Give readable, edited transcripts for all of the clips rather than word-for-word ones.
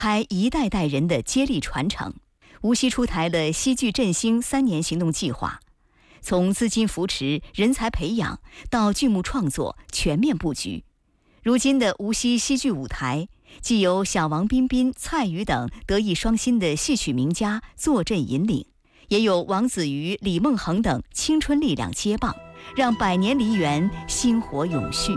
还一代代人的接力传承。无锡出台了戏剧振兴3年行动计划，从资金扶持、人才培养到剧目创作全面布局。如今的无锡戏剧舞台，既有小王彬彬、蔡禺等德艺双馨的戏曲名家坐镇引领，也有王子瑜、李梦恒等青春力量接棒，让百年梨园薪火永续。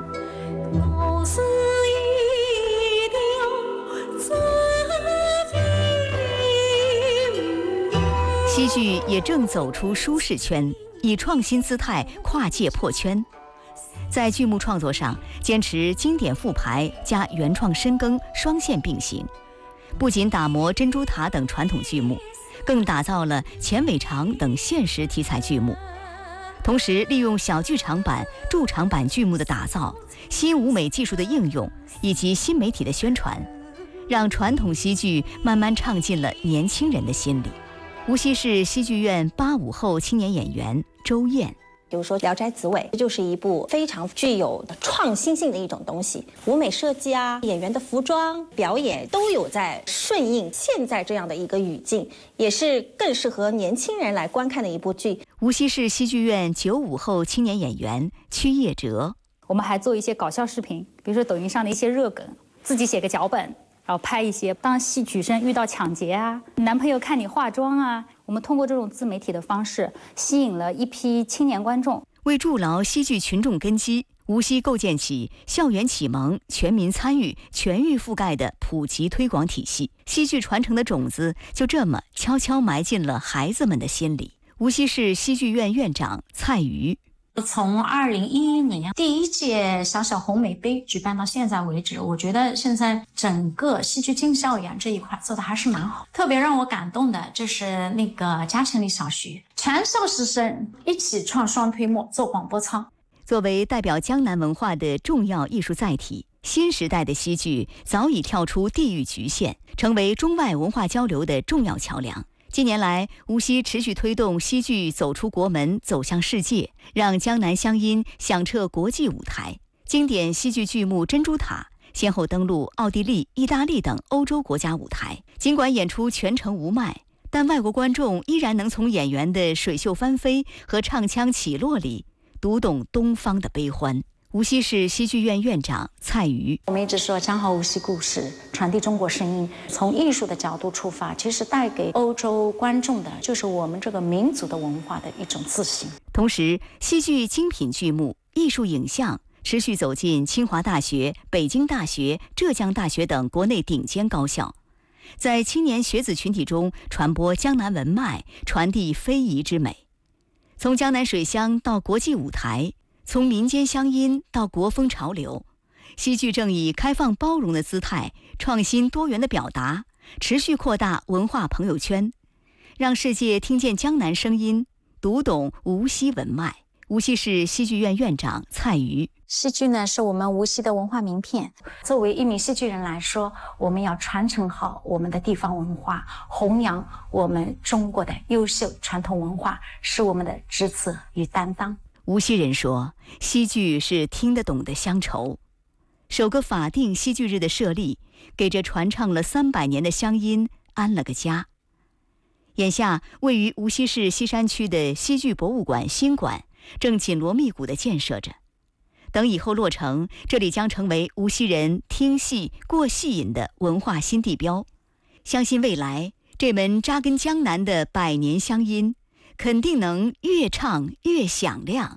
戏剧也正走出舒适圈，以创新姿态跨界破圈。在剧目创作上，坚持经典复排加原创深耕双线并行，不仅打磨珍珠塔等传统剧目，更打造了钱伟长等现实题材剧目。同时，利用小剧场版、驻场版剧目的打造、新舞美技术的应用以及新媒体的宣传，让传统戏剧慢慢唱进了年轻人的心里。无锡市戏剧院85后青年演员周燕， 比如说《聊斋紫薇》，这就是一部非常具有创新性的一种东西，舞美设计啊，演员的服装表演都有在顺应现在这样的一个语境，也是更适合年轻人来观看的一部剧。 无锡市戏剧院95后青年演员曲叶哲， 我们还做一些搞笑视频，比如说抖音上的一些热梗，自己写个脚本，然后拍一些当戏曲生遇到抢劫啊，男朋友看你化妆啊，我们通过这种自媒体的方式吸引了一批青年观众。 为筑牢戏剧群众根基，无锡构建起校园启蒙、全民参与、全域覆盖的普及推广体系，戏剧传承的种子就这么悄悄埋进了孩子们的心里。无锡市戏剧院院长蔡禺， 从2011年第一届小小红梅杯举办到现在为止，我觉得现在整个戏剧进校园这一块做的还是蛮好。特别让我感动的就是那个嘉诚里小学全校师生一起创双推木做广播操。 作为代表江南文化的重要艺术载体，新时代的戏剧早已跳出地域局限，成为中外文化交流的重要桥梁。近年来，无锡持续推动戏剧走出国门，走向世界，让江南湘音响彻国际舞台。经典戏剧剧目《珍珠塔》先后登陆奥地利、意大利等欧洲国家舞台。尽管演出全程无麦，但外国观众依然能从演员的水袖翻飞和唱腔起落里读懂东方的悲欢。无锡市戏剧院院长蔡禺， 我们一直说讲好无锡故事，传递中国声音，从艺术的角度出发，其实带给欧洲观众的就是我们这个民族的文化的一种自信。 同时，戏剧精品剧目、艺术影像持续走进清华大学、北京大学、浙江大学等国内顶尖高校，在青年学子群体中传播江南文脉，传递非遗之美。从江南水乡到国际舞台，从民间乡音到国风潮流，戏剧正以开放包容的姿态，创新多元的表达，持续扩大文化朋友圈，让世界听见江南声音，读懂无锡文脉。无锡市戏剧院院长蔡禺， 戏剧呢是我们无锡的文化名片。作为一名戏剧人来说，我们要传承好我们的地方文化，弘扬我们中国的优秀传统文化，是我们的职责与担当。 无锡人说，戏剧是听得懂的乡愁。首个法定戏剧日的设立，给这传唱了300年的乡音安了个家。眼下，位于无锡市西山区的戏剧博物馆新馆正紧锣密鼓地建设着。等以后落成，这里将成为无锡人听戏、过戏瘾的文化新地标。相信未来，这门扎根江南的100年乡音，肯定能越唱越响亮。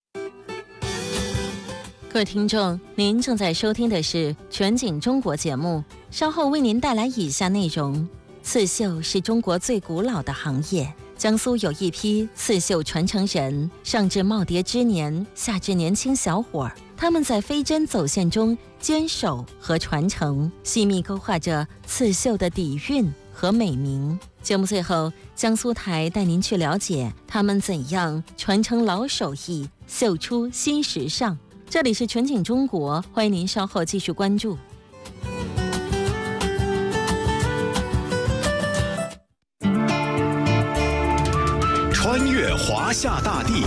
各位听众，您正在收听的是全景中国节目，稍后为您带来以下内容。刺绣是中国最古老的行业，江苏有一批刺绣传承人，上至耄耋之年，下至年轻小伙儿，他们在飞针走线中坚守和传承，细密勾画着刺绣的底蕴和美名。节目最后，江苏台带您去了解他们怎样传承老手艺，绣出新时尚。这里是全景中国，欢迎您稍后继续关注。 穿越华夏大地，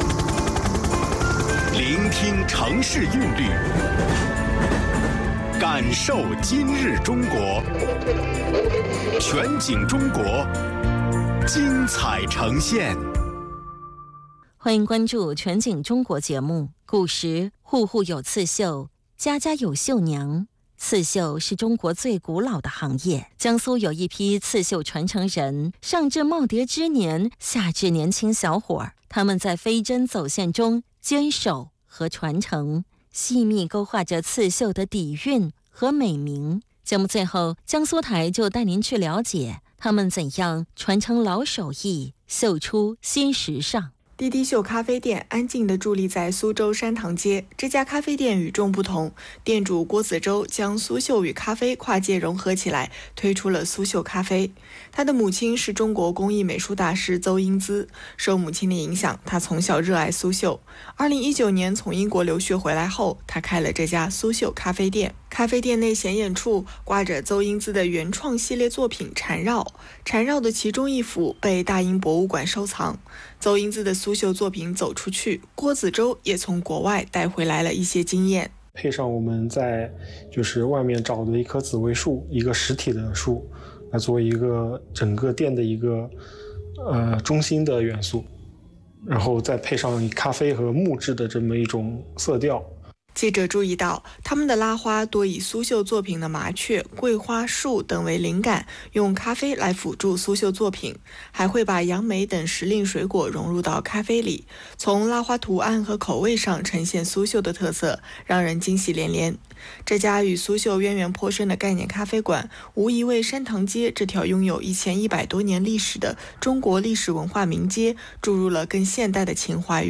聆听城市韵律，感感受今日中国，全景中国，精彩呈现。 欢迎关注全景中国节目。古时户户有刺绣，家家有绣娘。刺绣是中国最古老的行业。江苏有一批刺绣传承人，上至耄耋之年，下至年轻小伙儿，他们在飞针走线中坚守和传承，细密勾画着刺绣的底蕴和美名。节目最后，江苏台就带您去了解他们怎样传承老手艺，绣出新时尚。 滴滴绣咖啡店安静地伫立在苏州山塘街。这家咖啡店与众不同，店主郭子洲将苏绣与咖啡跨界融合起来，推出了苏绣咖啡。他的母亲是中国工艺美术大师邹英姿，受母亲的影响，他从小热爱苏绣。2019年从英国留学回来后，他开了这家苏绣咖啡店。咖啡店内显眼处挂着邹英姿的原创系列作品缠绕，缠绕的其中一幅被大英博物馆收藏。邹英姿的苏绣作品走出去，郭子洲也从国外带回来了一些经验。 配上我们在外面找的一棵紫薇树，一个实体的树，来作为一个整个店的一个中心的元素，然后再配上咖啡和木质的这么一种色调。 记者注意到，他们的拉花多以苏绣作品的麻雀、桂花树等为灵感，用咖啡来辅助苏绣作品，还会把杨梅等时令水果融入到咖啡里，从拉花图案和口味上呈现苏绣的特色，让人惊喜连连。这家与苏绣渊源颇深的概念咖啡馆，无疑为山塘街这条拥有1100多年历史的中国历史文化名街注入了更现代的情怀与